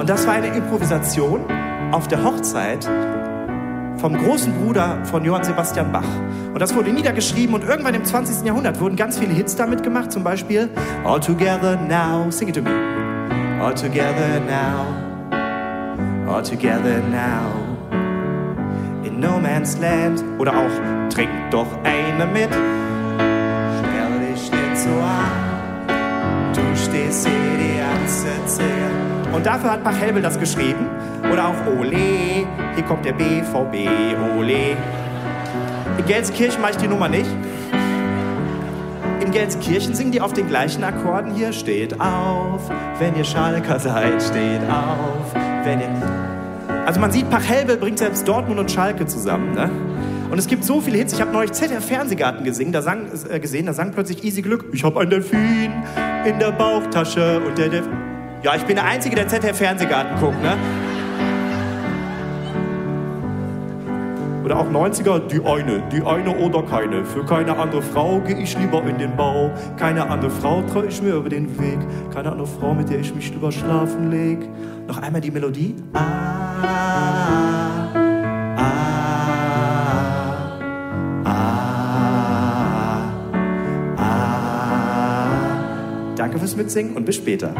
Und das war eine Improvisation auf der Hochzeit vom großen Bruder von Johann Sebastian Bach. Und das wurde niedergeschrieben und irgendwann im 20. Jahrhundert wurden ganz viele Hits damit gemacht. Zum Beispiel All Together Now, Sing It To Me. All Together Now, All Together Now, in No Man's Land. Oder auch Trink doch eine mit, stell dich nicht so an, du stehst hier die ganze Zeit. Und dafür hat Pachelbel das geschrieben. Oder auch Ole, hier kommt der BVB, Ole. In Gelsenkirchen mache ich die Nummer nicht. In Gelsenkirchen singen die auf den gleichen Akkorden hier. Steht auf, wenn ihr Schalker seid, steht auf, wenn ihr... Also man sieht, Pachelbel bringt selbst Dortmund und Schalke zusammen, ne? Und es gibt so viele Hits. Ich habe neulich ZDF-Fernsehgarten gesehen, da sang plötzlich Easy Glück. Ich habe einen Delfin in der Bauchtasche und der Delfin... Ja, ich bin der Einzige, der ZDF-Fernsehgarten guckt, ne? Oder auch 90er, die eine oder keine. Für keine andere Frau gehe ich lieber in den Bau. Keine andere Frau traue ich mir über den Weg. Keine andere Frau, mit der ich mich lieber schlafen leg. Noch einmal die Melodie. Danke fürs Mitsingen und bis später.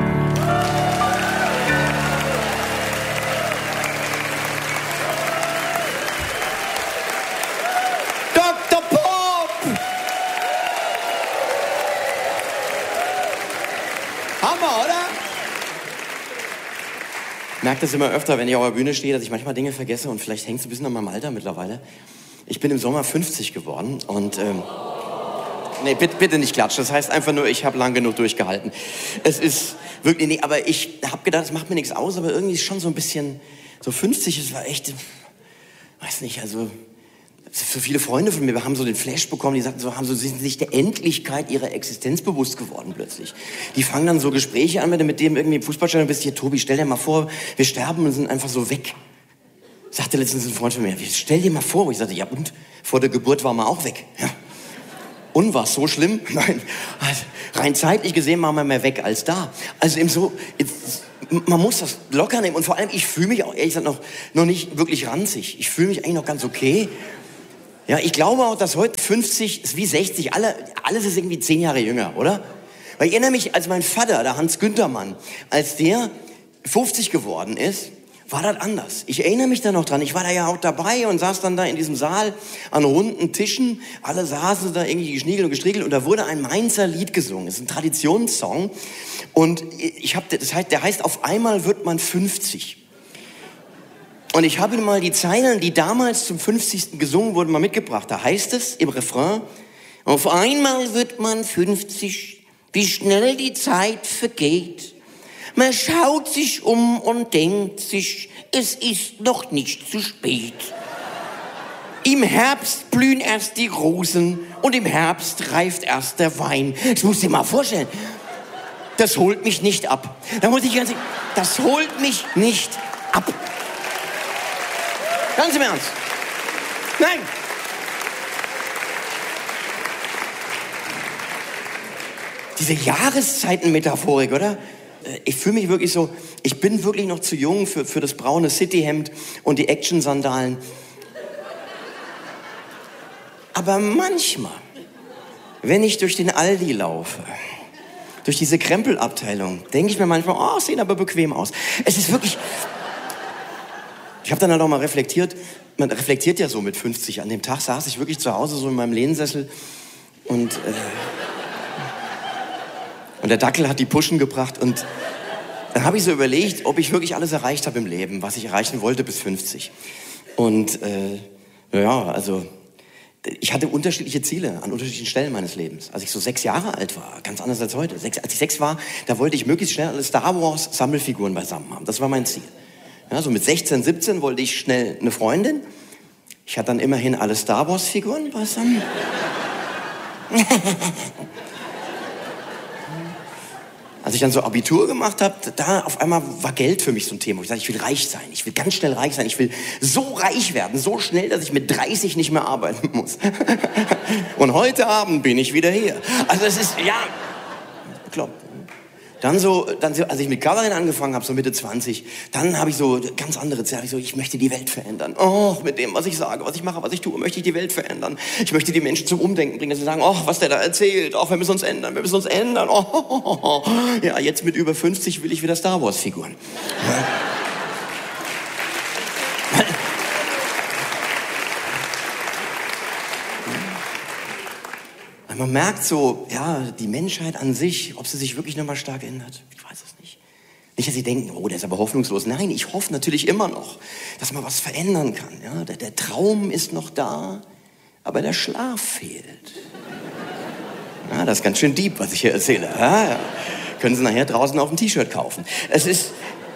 Ich merke das immer öfter, wenn ich auf der Bühne stehe, dass ich manchmal Dinge vergesse und vielleicht hängt es ein bisschen an meinem Alter mittlerweile. Ich bin im Sommer 50 geworden und nee, bitte nicht klatschen. Das heißt einfach nur, ich habe lang genug durchgehalten. Es ist wirklich, nee, aber ich habe gedacht, es macht mir nichts aus, aber irgendwie ist schon so ein bisschen, so 50, es war echt, weiß nicht, also für viele Freunde von mir, wir haben so den Flash bekommen, die sagten so, sind sich der Endlichkeit ihrer Existenz bewusst geworden plötzlich. Die fangen dann so Gespräche an, wenn du mit dem irgendwie im Fußballstadion bist, hier, Tobi, stell dir mal vor, wir sterben und sind einfach so weg. Sagte letztens ein Freund von mir, stell dir mal vor, und ich sagte, ja und? Vor der Geburt waren wir auch weg. Ja. Und war es so schlimm? Nein. Also, rein zeitlich gesehen waren wir mehr weg als da. Also eben so, man muss das locker nehmen und vor allem, ich fühle mich auch ehrlich gesagt noch nicht wirklich ranzig. Ich fühle mich eigentlich noch ganz okay. Ja, ich glaube auch, dass heute 50 ist wie 60, alles ist irgendwie 10 Jahre jünger, oder? Weil ich erinnere mich, als mein Vater, der Hans Güntermann, als der 50 geworden ist, war das anders. Ich erinnere mich da noch dran, ich war da ja auch dabei und saß dann da in diesem Saal an runden Tischen, alle saßen da irgendwie geschniegelt und gestriegelt und da wurde ein Mainzer Lied gesungen, das ist ein Traditionssong und der heißt Auf einmal wird man 50. Und ich habe Ihnen mal die Zeilen, die damals zum 50. gesungen wurden, mal mitgebracht. Da heißt es im Refrain, auf einmal wird man 50, wie schnell die Zeit vergeht. Man schaut sich um und denkt sich, es ist noch nicht zu spät. Im Herbst blühen erst die Rosen und im Herbst reift erst der Wein. Das musst du dir mal vorstellen. Das holt mich nicht ab. Da muss ich ganz ehrlich, das holt mich nicht ab. Ganz im Ernst. Nein. Diese Jahreszeitenmetaphorik, oder? Ich fühle mich wirklich so, ich bin wirklich noch zu jung für das braune Cityhemd und die Action-Sandalen. Aber manchmal, wenn ich durch den Aldi laufe, durch diese Krempelabteilung, denke ich mir manchmal, oh, sehen aber bequem aus. Es ist wirklich... Ich habe dann halt auch mal reflektiert, man reflektiert ja so mit 50. An dem Tag saß ich wirklich zu Hause so in meinem Lehnsessel und der Dackel hat die Puschen gebracht und dann habe ich so überlegt, ob ich wirklich alles erreicht habe im Leben, was ich erreichen wollte bis 50. Und also ich hatte unterschiedliche Ziele an unterschiedlichen Stellen meines Lebens. Als ich so 6 Jahre alt war, ganz anders als heute. Als ich 6 war, da wollte ich möglichst schnell alle Star Wars Sammelfiguren beisammen haben. Das war mein Ziel. Ja, so mit 16, 17 wollte ich schnell eine Freundin. Ich hatte dann immerhin alle Star Wars Figuren beisammen. Als ich dann so Abitur gemacht habe, da auf einmal war Geld für mich so ein Thema. Ich sagte, ich will reich sein, ich will ganz schnell reich sein, ich will so reich werden, so schnell, dass ich mit 30 nicht mehr arbeiten muss. Und heute Abend bin ich wieder hier. Also es ist, ja, klar. Als ich mit Kabarett angefangen habe, so Mitte 20, dann habe ich so ganz andere Ziele. Ich möchte die Welt verändern. Oh, mit dem, was ich sage, was ich mache, was ich tue, möchte ich die Welt verändern. Ich möchte die Menschen zum Umdenken bringen, dass sie sagen, oh, was der da erzählt, oh, wir müssen uns ändern. Oh. Ja, jetzt mit über 50 will ich wieder Star Wars Figuren. Man merkt so, ja, die Menschheit an sich, ob sie sich wirklich nochmal stark ändert, ich weiß es nicht. Nicht, dass sie denken, oh, der ist aber hoffnungslos. Nein, ich hoffe natürlich immer noch, dass man was verändern kann. Ja? Der Traum ist noch da, aber der Schlaf fehlt. Ja, das ist ganz schön deep, was ich hier erzähle. Ja. Können Sie nachher draußen auf dem T-Shirt kaufen. Es ist...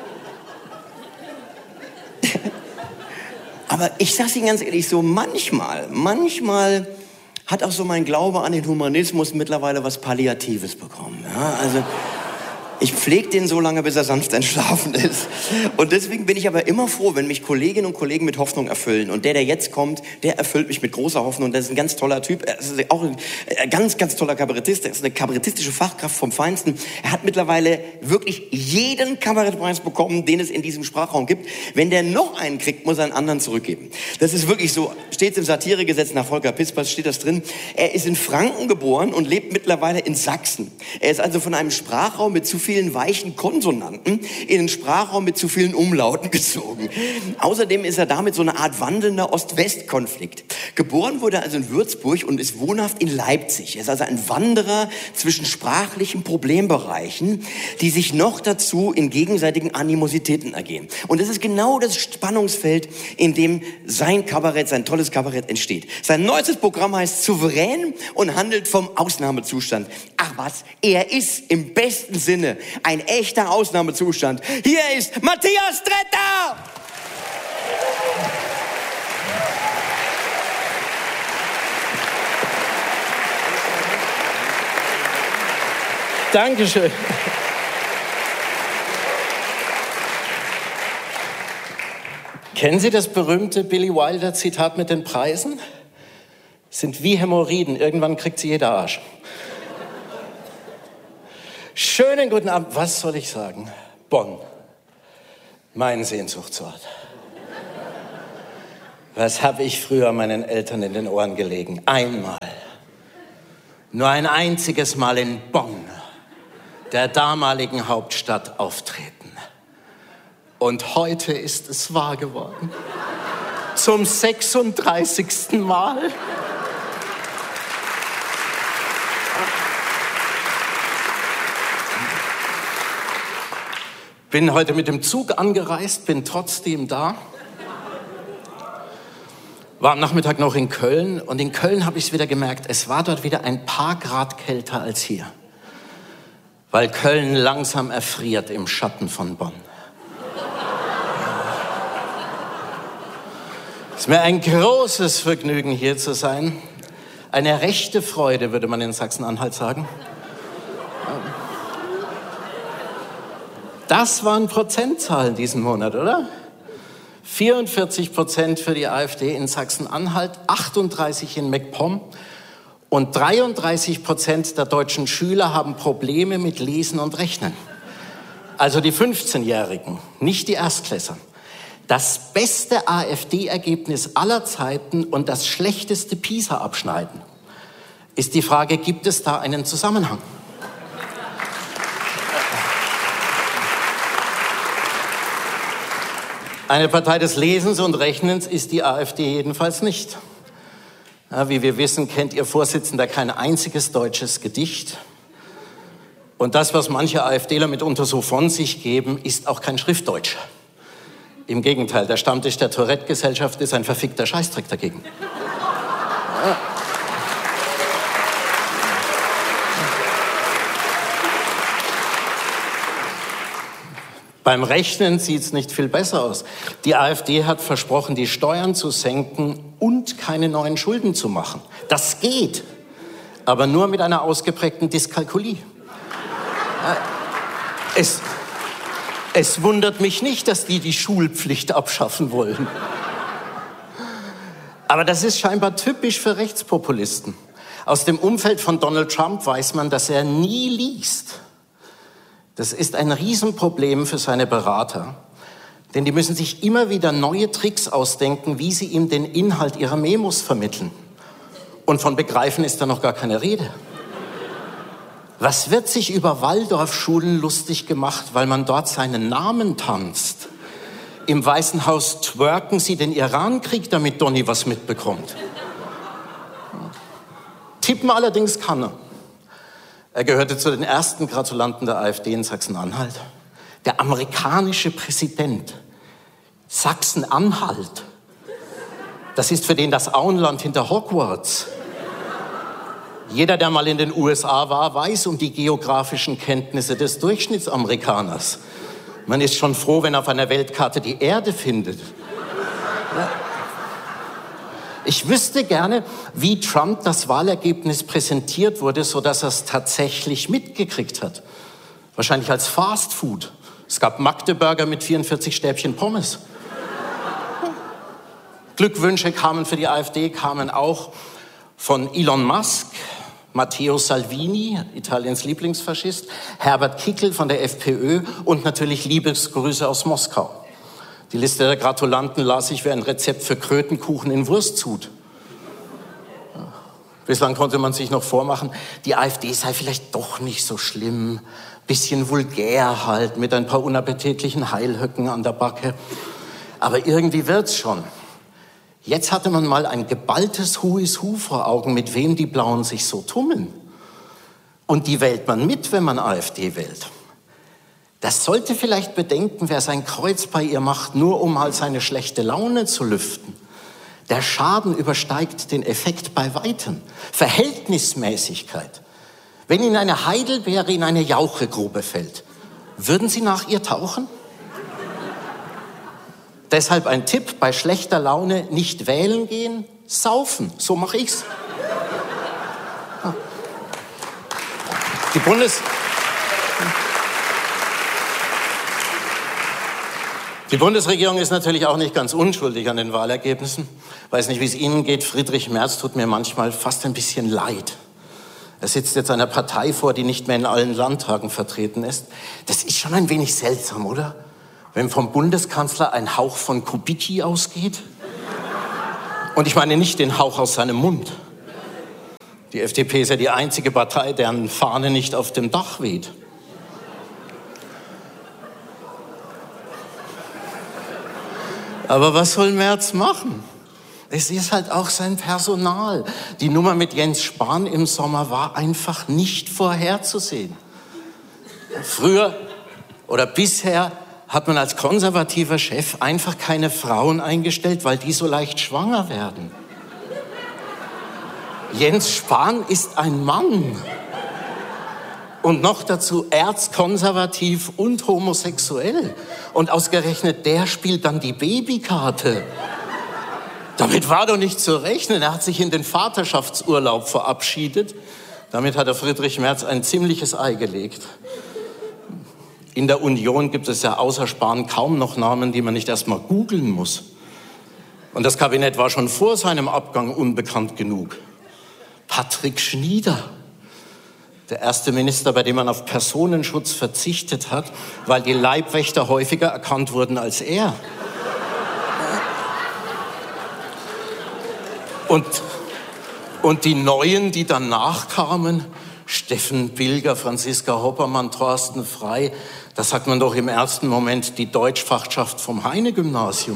Aber ich sag's Ihnen ganz ehrlich, so manchmal hat auch so mein Glaube an den Humanismus mittlerweile was Palliatives bekommen. Ja, also ich pflege den so lange, bis er sanft entschlafen ist. Und deswegen bin ich aber immer froh, wenn mich Kolleginnen und Kollegen mit Hoffnung erfüllen. Und der jetzt kommt, der erfüllt mich mit großer Hoffnung. Das ist ein ganz toller Typ. Er ist auch ein ganz, ganz toller Kabarettist. Er ist eine kabarettistische Fachkraft vom Feinsten. Er hat mittlerweile wirklich jeden Kabarettpreis bekommen, den es in diesem Sprachraum gibt. Wenn der noch einen kriegt, muss er einen anderen zurückgeben. Das ist wirklich so. Steht im Satiregesetz nach Volker Pispers, steht das drin. Er ist in Franken geboren und lebt mittlerweile in Sachsen. Er ist also von einem Sprachraum mit zu vielen weichen Konsonanten in einen Sprachraum mit zu vielen Umlauten gezogen. Außerdem ist er damit so eine Art wandelnder Ost-West-Konflikt. Geboren wurde er also in Würzburg und ist wohnhaft in Leipzig. Er ist also ein Wanderer zwischen sprachlichen Problembereichen, die sich noch dazu in gegenseitigen Animositäten ergehen. Und das ist genau das Spannungsfeld, in dem sein Kabarett, sein tolles Kabarett entsteht. Sein neuestes Programm heißt Souverän und handelt vom Ausnahmezustand. Ach was, er ist im besten Sinne ein echter Ausnahmezustand. Hier ist Matthias Tretter! Dankeschön. Kennen Sie das berühmte Billy Wilder Zitat mit den Preisen? Sind wie Hämorrhoiden, irgendwann kriegt sie jeder Arsch. Schönen guten Abend. Was soll ich sagen? Bonn, mein Sehnsuchtsort. Was habe ich früher meinen Eltern in den Ohren gelegen? Einmal, nur ein einziges Mal in Bonn, der damaligen Hauptstadt, auftreten. Und heute ist es wahr geworden. Zum 36. Mal. Bin heute mit dem Zug angereist, bin trotzdem da. War am Nachmittag noch in Köln und in Köln habe ich es wieder gemerkt, es war dort wieder ein paar Grad kälter als hier. Weil Köln langsam erfriert im Schatten von Bonn. Es ist mir ein großes Vergnügen, hier zu sein. Eine rechte Freude, würde man in Sachsen-Anhalt sagen. Das waren Prozentzahlen diesen Monat, oder? 44% für die AfD in Sachsen-Anhalt, 38% in MacPom und 33% der deutschen Schüler haben Probleme mit Lesen und Rechnen. Also die 15-Jährigen, nicht die Erstklässler. Das beste AfD-Ergebnis aller Zeiten und das schlechteste PISA-Abschneiden. Ist die Frage, gibt es da einen Zusammenhang? Eine Partei des Lesens und Rechnens ist die AfD jedenfalls nicht. Ja, wie wir wissen, kennt ihr Vorsitzender kein einziges deutsches Gedicht. Und das, was manche AfDler mitunter so von sich geben, ist auch kein Schriftdeutsch. Im Gegenteil, der Stammtisch der Tourette-Gesellschaft ist ein verfickter Scheißdreck dagegen. Ja. Beim Rechnen sieht es nicht viel besser aus. Die AfD hat versprochen, die Steuern zu senken und keine neuen Schulden zu machen. Das geht, aber nur mit einer ausgeprägten Dyskalkulie. Es wundert mich nicht, dass die Schulpflicht abschaffen wollen. Aber das ist scheinbar typisch für Rechtspopulisten. Aus dem Umfeld von Donald Trump weiß man, dass er nie liest. Das ist ein Riesenproblem für seine Berater, denn die müssen sich immer wieder neue Tricks ausdenken, wie sie ihm den Inhalt ihrer Memos vermitteln. Und von Begreifen ist da noch gar keine Rede. Was wird sich über Waldorfschulen lustig gemacht, weil man dort seinen Namen tanzt? Im Weißen Haus twerken sie den Irankrieg, damit Donny was mitbekommt. Tippen allerdings kann er. Er gehörte zu den ersten Gratulanten der AfD in Sachsen-Anhalt. Der amerikanische Präsident. Sachsen-Anhalt. Das ist für den das Auenland hinter Hogwarts. Jeder, der mal in den USA war, weiß um die geografischen Kenntnisse des Durchschnittsamerikaners. Man ist schon froh, wenn er auf einer Weltkarte die Erde findet. Ja. Ich wüsste gerne, wie Trump das Wahlergebnis präsentiert wurde, sodass er es tatsächlich mitgekriegt hat. Wahrscheinlich als Fast Food. Es gab Magdeburger mit 44 Stäbchen Pommes. Glückwünsche kamen für die AfD, kamen auch von Elon Musk, Matteo Salvini, Italiens Lieblingsfaschist, Herbert Kickl von der FPÖ und natürlich Liebesgrüße aus Moskau. Die Liste der Gratulanten las ich wie ein Rezept für Krötenkuchen in Wursthut. Bislang konnte man sich noch vormachen, die AfD sei vielleicht doch nicht so schlimm. Bisschen vulgär halt, mit ein paar unappetitlichen Heilhöcken an der Backe. Aber irgendwie wird's schon. Jetzt hatte man mal ein geballtes Who is Who vor Augen, mit wem die Blauen sich so tummeln. Und die wählt man mit, wenn man AfD wählt. Das sollte vielleicht bedenken, wer sein Kreuz bei ihr macht, nur um halt seine schlechte Laune zu lüften. Der Schaden übersteigt den Effekt bei Weitem. Verhältnismäßigkeit. Wenn Ihnen eine Heidelbeere in eine Jauchegrube fällt, würden Sie nach ihr tauchen? Deshalb ein Tipp, bei schlechter Laune nicht wählen gehen, saufen. So mache ich's. Die Bundesregierung ist natürlich auch nicht ganz unschuldig an den Wahlergebnissen. Weiß nicht, wie es Ihnen geht. Friedrich Merz tut mir manchmal fast ein bisschen leid. Er sitzt jetzt einer Partei vor, die nicht mehr in allen Landtagen vertreten ist. Das ist schon ein wenig seltsam, oder? Wenn vom Bundeskanzler ein Hauch von Kubicki ausgeht. Und ich meine nicht den Hauch aus seinem Mund. Die FDP ist ja die einzige Partei, deren Fahne nicht auf dem Dach weht. Aber was soll Merz machen? Es ist halt auch sein Personal. Die Nummer mit Jens Spahn im Sommer war einfach nicht vorherzusehen. Früher oder bisher hat man als konservativer Chef einfach keine Frauen eingestellt, weil die so leicht schwanger werden. Jens Spahn ist ein Mann. Und noch dazu erzkonservativ und homosexuell. Und ausgerechnet der spielt dann die Babykarte. Damit war doch nicht zu rechnen. Er hat sich in den Vaterschaftsurlaub verabschiedet. Damit hat der Friedrich Merz ein ziemliches Ei gelegt. In der Union gibt es ja außer Spahn kaum noch Namen, die man nicht erst mal googeln muss. Und das Kabinett war schon vor seinem Abgang unbekannt genug. Patrick Schnieder. Der erste Minister, bei dem man auf Personenschutz verzichtet hat, weil die Leibwächter häufiger erkannt wurden als er. Und die Neuen, die danach kamen, Steffen Bilger, Franziska Hoppermann, Thorsten Frey, da sagt man doch im ersten Moment die Deutschfachschaft vom Heine-Gymnasium.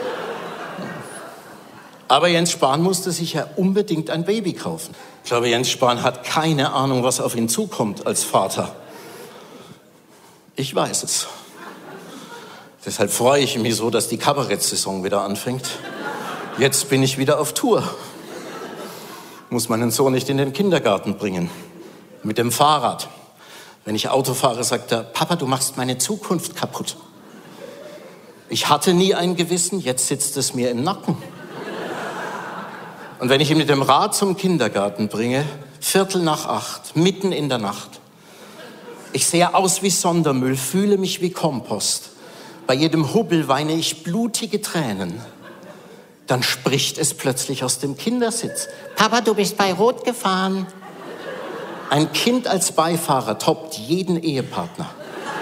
Aber Jens Spahn musste sich ja unbedingt ein Baby kaufen. Ich glaube, Jens Spahn hat keine Ahnung, was auf ihn zukommt als Vater. Ich weiß es. Deshalb freue ich mich so, dass die Kabarettsaison wieder anfängt. Jetzt bin ich wieder auf Tour. Muss meinen Sohn nicht in den Kindergarten bringen. Mit dem Fahrrad. Wenn ich Auto fahre, sagt er, Papa, du machst meine Zukunft kaputt. Ich hatte nie ein Gewissen, jetzt sitzt es mir im Nacken. Und wenn ich ihn mit dem Rad zum Kindergarten bringe, 7:45, mitten in der Nacht. Ich sehe aus wie Sondermüll, fühle mich wie Kompost. Bei jedem Hubbel weine ich blutige Tränen. Dann spricht es plötzlich aus dem Kindersitz. Papa, du bist bei Rot gefahren. Ein Kind als Beifahrer toppt jeden Ehepartner.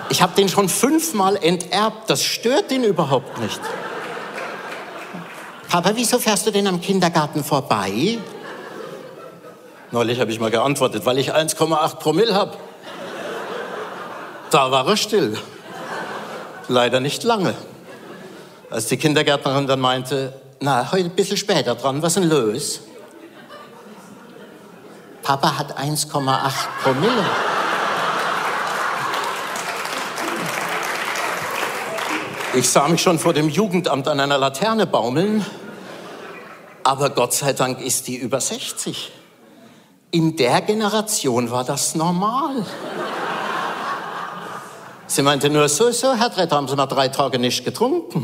Ich habe den schon 5-mal enterbt. Das stört ihn überhaupt nicht. Papa, wieso fährst du denn am Kindergarten vorbei? Neulich habe ich mal geantwortet, weil ich 1,8 Promille habe. Da war er still. Leider nicht lange. Als die Kindergärtnerin dann meinte, na, heute ein bisschen später dran, was ist denn los? Papa hat 1,8 Promille. Ich sah mich schon vor dem Jugendamt an einer Laterne baumeln, aber Gott sei Dank ist die über 60. In der Generation war das normal. Sie meinte nur, so, Herr Tretter, haben Sie mal 3 Tage nicht getrunken.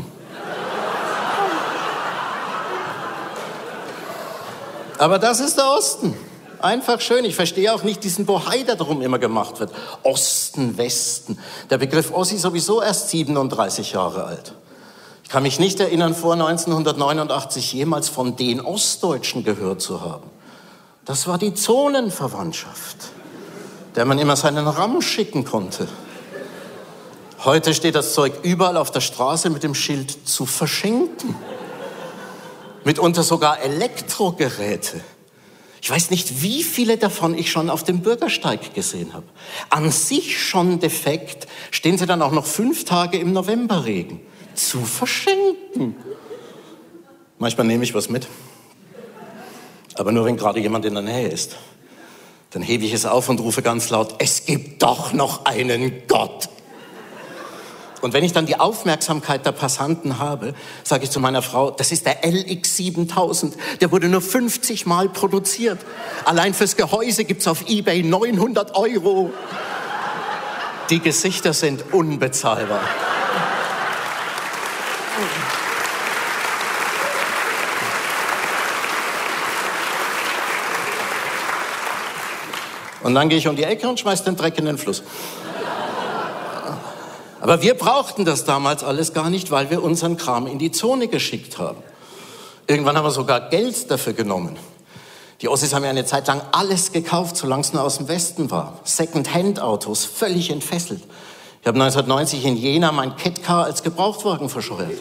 Aber das ist der Osten. Einfach schön. Ich verstehe auch nicht diesen Bohai, der darum immer gemacht wird. Osten, Westen. Der Begriff Ossi sowieso erst 37 Jahre alt. Ich kann mich nicht erinnern, vor 1989 jemals von den Ostdeutschen gehört zu haben. Das war die Zonenverwandtschaft, der man immer seinen Ramm schicken konnte. Heute steht das Zeug überall auf der Straße mit dem Schild zu verschenken. Mitunter sogar Elektrogeräte. Ich weiß nicht, wie viele davon ich schon auf dem Bürgersteig gesehen habe. An sich schon defekt, stehen sie dann auch noch 5 Tage im Novemberregen. Zu verschenken. Manchmal nehme ich was mit. Aber nur, wenn gerade jemand in der Nähe ist. Dann hebe ich es auf und rufe ganz laut, es gibt doch noch einen Gott. Und wenn ich dann die Aufmerksamkeit der Passanten habe, sage ich zu meiner Frau, das ist der LX7000. Der wurde nur 50 Mal produziert. Allein fürs Gehäuse gibt's auf eBay 900 €. Die Gesichter sind unbezahlbar. Und dann gehe ich um die Ecke und schmeiß den Dreck in den Fluss. Aber wir brauchten das damals alles gar nicht, weil wir unseren Kram in die Zone geschickt haben. Irgendwann haben wir sogar Geld dafür genommen. Die Ossis haben ja eine Zeit lang alles gekauft, solange es nur aus dem Westen war. Second-Hand-Autos, völlig entfesselt. Ich habe 1990 in Jena mein Catcar als Gebrauchtwagen verscheuert.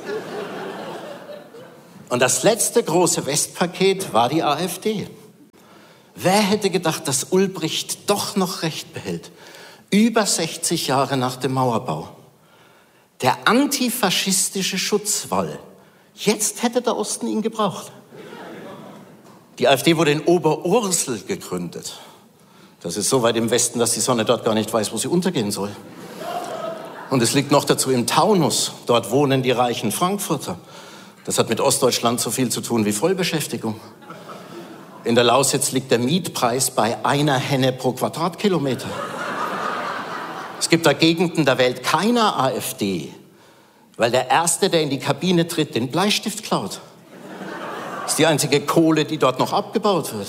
Und das letzte große Westpaket war die AfD. Wer hätte gedacht, dass Ulbricht doch noch Recht behält? Über 60 Jahre nach dem Mauerbau. Der antifaschistische Schutzwall. Jetzt hätte der Osten ihn gebraucht. Die AfD wurde in Oberursel gegründet. Das ist so weit im Westen, dass die Sonne dort gar nicht weiß, wo sie untergehen soll. Und es liegt noch dazu im Taunus. Dort wohnen die reichen Frankfurter. Das hat mit Ostdeutschland so viel zu tun wie Vollbeschäftigung. In der Lausitz liegt der Mietpreis bei 1 Henne pro Quadratkilometer. Es gibt da Gegenden, da wählt keiner AfD, weil der Erste, der in die Kabine tritt, den Bleistift klaut. Das ist die einzige Kohle, die dort noch abgebaut wird.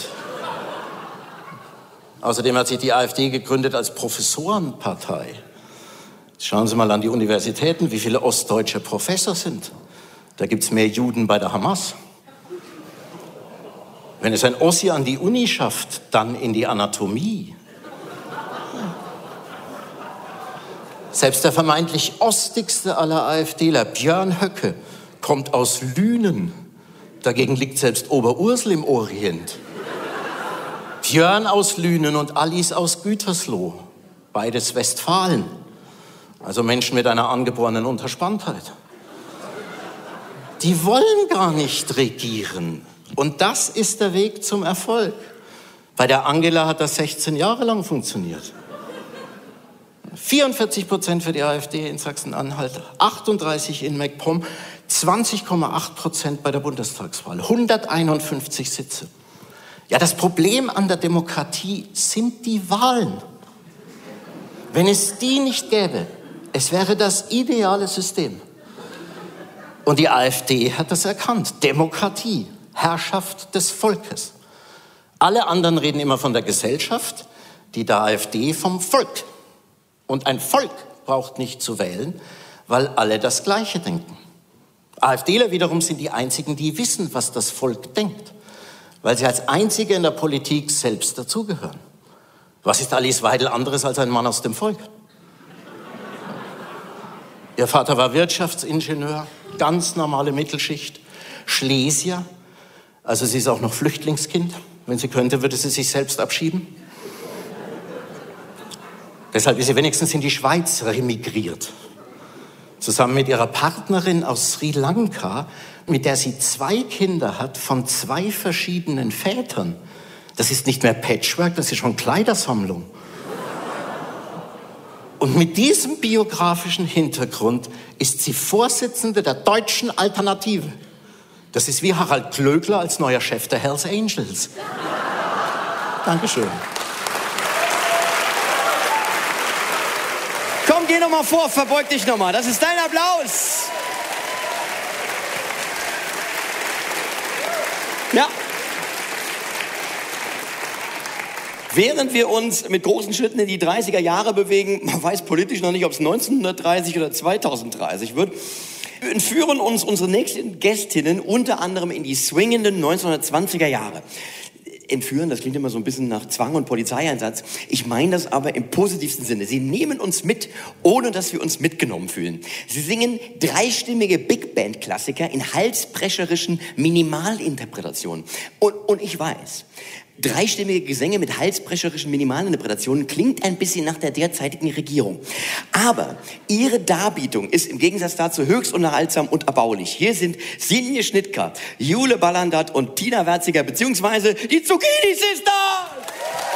Außerdem hat sich die AfD gegründet als Professorenpartei. Schauen Sie mal an die Universitäten, wie viele ostdeutsche Professor sind. Da gibt's mehr Juden bei der Hamas. Wenn es ein Ossi an die Uni schafft, dann in die Anatomie. Selbst der vermeintlich ostigste aller AfDler, Björn Höcke, kommt aus Lünen. Dagegen liegt selbst Oberursel im Orient. Björn aus Lünen und Alice aus Gütersloh. Beides Westfalen. Also Menschen mit einer angeborenen Unterspanntheit. Die wollen gar nicht regieren. Und das ist der Weg zum Erfolg. Bei der Angela hat das 16 Jahre lang funktioniert. 44% für die AfD in Sachsen-Anhalt, 38% in MacPom, 20,8% bei der Bundestagswahl, 151 Sitze. Ja, das Problem an der Demokratie sind die Wahlen. Wenn es die nicht gäbe, es wäre das ideale System. Und die AfD hat das erkannt. Demokratie, Herrschaft des Volkes. Alle anderen reden immer von der Gesellschaft, die der AfD vom Volk. Und ein Volk braucht nicht zu wählen, weil alle das Gleiche denken. AfDler wiederum sind die Einzigen, die wissen, was das Volk denkt, weil sie als Einzige in der Politik selbst dazugehören. Was ist Alice Weidel anderes als ein Mann aus dem Volk? Ihr Vater war Wirtschaftsingenieur, ganz normale Mittelschicht, Schlesier. Also sie ist auch noch Flüchtlingskind. Wenn sie könnte, würde sie sich selbst abschieben. Deshalb ist sie wenigstens in die Schweiz remigriert. Zusammen mit ihrer Partnerin aus Sri Lanka, mit der sie 2 Kinder hat von 2 verschiedenen Vätern. Das ist nicht mehr Patchwork, das ist schon Kleidersammlung. Und mit diesem biografischen Hintergrund ist sie Vorsitzende der Deutschen Alternative. Das ist wie Harald Glöckler als neuer Chef der Hells Angels. Dankeschön. Komm, geh noch mal vor, verbeug dich noch mal. Das ist dein Applaus. Ja. Während wir uns mit großen Schritten in die 30er Jahre bewegen, man weiß politisch noch nicht, ob es 1930 oder 2030 wird, entführen uns unsere nächsten Gästinnen unter anderem in die swingenden 1920er Jahre. Entführen, das klingt immer so ein bisschen nach Zwang und Polizeieinsatz. Ich meine das aber im positivsten Sinne. Sie nehmen uns mit, ohne dass wir uns mitgenommen fühlen. Sie singen dreistimmige Big Band Klassiker in halsbrecherischen Minimalinterpretationen. Und ich weiß, dreistimmige Gesänge mit halsbrecherischen Minimalinterpretationen klingt ein bisschen nach der derzeitigen Regierung. Aber ihre Darbietung ist im Gegensatz dazu höchst unterhaltsam und erbaulich. Hier sind Sinje Schnittker, Jule Ballandert und Tina Werziger, beziehungsweise die Zucchini Sister!